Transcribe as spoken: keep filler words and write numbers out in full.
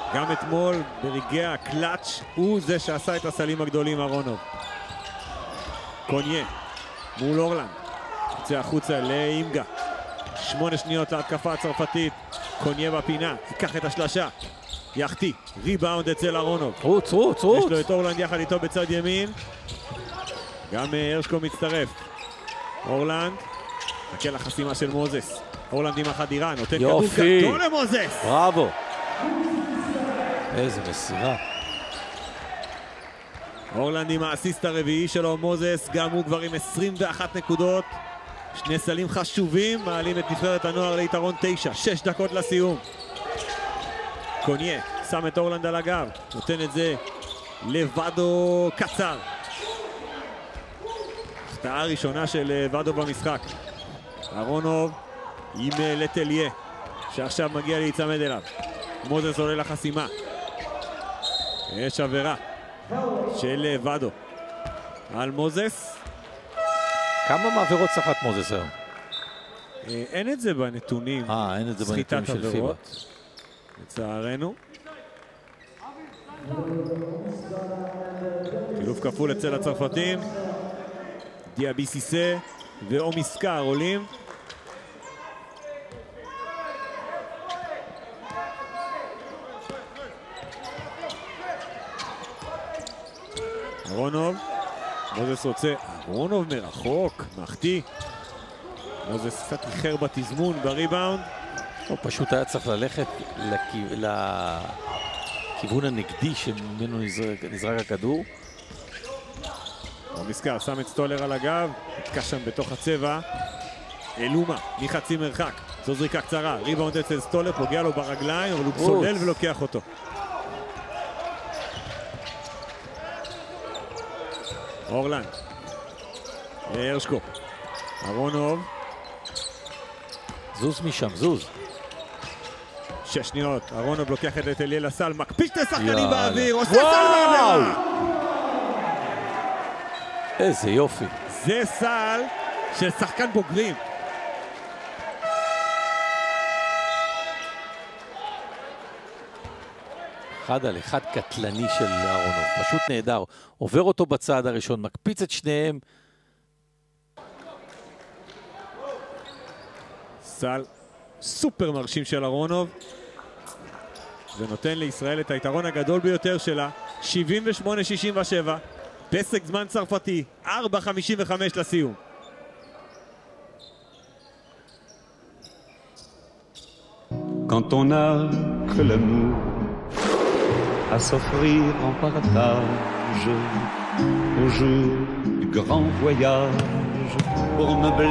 גם אתמול ברגעי הקלאץ' הוא זה שעשה את הסלים הגדולים, אהרונוב. קוניה מול אורלנד, יוצא החוצה לאינגה, שמונה שניות להתקפה הצרפתית. קוניה בפינה, ייקח את השלשה, יחטיא, ריבאונד אצל אהרונוב. רוץ, רוץ, רוץ. יש לו את אורלנד יחד איתו בצד ימין, גם הרשקו מצטרף. אורלנד, חכה לחסימה של מוזס. אורלנד עם החדירה, נותן כדור גדול למוזס. בראבו. איזה מסירה. אורלנד עם האסיסט הרביעי שלו, מוזס, גם הוא כבר עם עשרים ואחת נקודות. שני סלים חשובים, מעלים את נבחרת הנוער ליתרון תשע, שש דקות לסיום. קוניה שם את אורלנד על הגב, נותן את זה לוודו קצר. הפתעה ראשונה של וודו במשחק. אהרונוב עם לטליה, שעכשיו מגיע להיצמד אליו. מוזס עולה לחסימה. יש עבירה של וודו על מוזס. כמה מעבירות סחט מוזס היום? אין את זה בנתונים. אה, אין את זה בנתונים של פיבה. לצערנו. חילוף כפול אצל הצרפתים. דיאבי סיסה ואומיסקר עולים. אהרונוב, מוזס רוצה, אהרונוב מרחוק, מחטיא. מוזס קצת איחר בתזמון, בריבאונד. הוא פשוט היה צריך ללכת לכיוון הנגדי שממנו נזרק הכדור. אומיסקר שם את סטולר על הגב, נתקע שם בתוך הצבע. אלומה מחצי מרחק, זו זריקה קצרה, ריבאונד אצל סטולר, פוגע לו ברגליים, אבל הוא צולל ולוקח אותו. אורלנד להרשקו, אהרונוב, זוז משם, זוז. שש שניות, אהרונוב לוקח את לטליה לסל, מקפיץ את השחקנים באוויר, עושה סל מעבירה. איזה יופי. זה סל של שחקן בוגרים. אחד על אחד קטלני של אהרונוב, פשוט נהדר. עובר אותו בצעד הראשון, מקפיץ את שניהם. סל סופר מרשים של אהרונוב, ונותן לישראל את היתרון הגדול ביותר שלה, שבעים ושמונה שישים ושבע, פסק זמן צרפתי, ארבע חמישים וחמש לסיום. Quand on n'a que l'amour à s'offrir en partage au jour du grand voyage pour meubler